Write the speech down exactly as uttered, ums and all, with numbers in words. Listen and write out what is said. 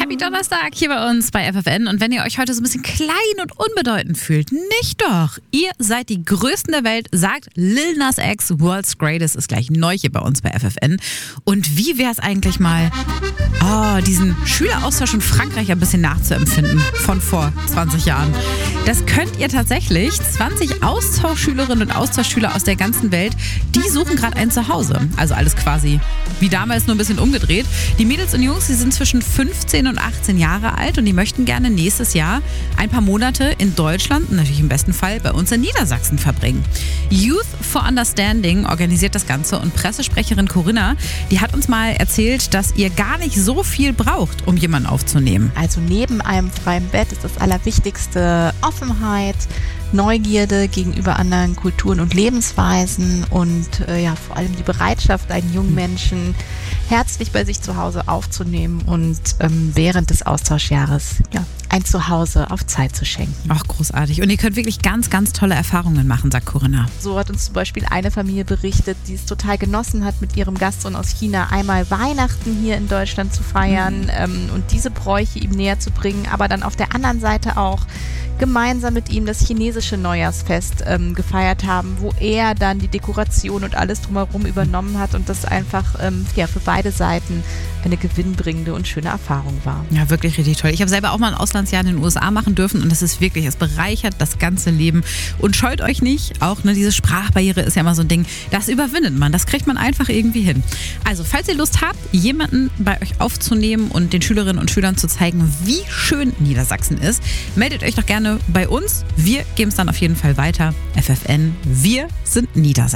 Happy Donnerstag hier bei uns bei F F N. Und wenn ihr euch heute so ein bisschen klein und unbedeutend fühlt, nicht doch. Ihr seid die Größten der Welt, sagt Lil Nas X. World's Greatest ist gleich neu hier bei uns bei F F N. Und wie wäre es eigentlich mal, oh, diesen Schüleraustausch in Frankreich ein bisschen nachzuempfinden von vor zwanzig Jahren. Das könnt ihr tatsächlich. zwanzig Austauschschülerinnen und Austauschschüler aus der ganzen Welt, die suchen gerade ein Zuhause. Also alles quasi wie damals, nur ein bisschen umgedreht. Die Mädels und Jungs, die sind zwischen fünfzehn und achtzehn Jahre alt und die möchten gerne nächstes Jahr ein paar Monate in Deutschland, natürlich im besten Fall bei uns in Niedersachsen verbringen. Youth for Understanding organisiert das Ganze und Pressesprecherin Corinna, die hat uns mal erzählt, dass ihr gar nicht so viel braucht, um jemanden aufzunehmen. Also neben einem freien Bett ist das Allerwichtigste Offenheit, Neugierde gegenüber anderen Kulturen und Lebensweisen und äh, ja, vor allem die Bereitschaft, einen jungen Menschen herzlich bei sich zu Hause aufzunehmen und ähm, während des Austauschjahres ja, ein Zuhause auf Zeit zu schenken. Ach, großartig. Und ihr könnt wirklich ganz, ganz tolle Erfahrungen machen, sagt Corinna. So hat uns zum Beispiel eine Familie berichtet, die es total genossen hat, mit ihrem Gastsohn aus China einmal Weihnachten hier in Deutschland zu feiern mhm. ähm, und diese Bräuche ihm näher zu bringen, aber dann auf der anderen Seite auch gemeinsam mit ihm das chinesische Neujahrsfest ähm, gefeiert haben, wo er dann die Dekoration und alles drumherum übernommen hat und das einfach ähm, ja, für beide Seiten eine gewinnbringende und schöne Erfahrung war. Ja, wirklich richtig toll. Ich habe selber auch mal ein Auslandsjahr in den U S A machen dürfen und das ist wirklich, es bereichert das ganze Leben und scheut euch nicht, auch ne, diese Sprachbarriere ist ja immer so ein Ding, das überwindet man, das kriegt man einfach irgendwie hin. Also, falls ihr Lust habt, jemanden bei euch aufzunehmen und den Schülerinnen und Schülern zu zeigen, wie schön Niedersachsen ist, meldet euch doch gerne bei uns. Wir geben es dann auf jeden Fall weiter. F F N, wir sind Niedersachsen.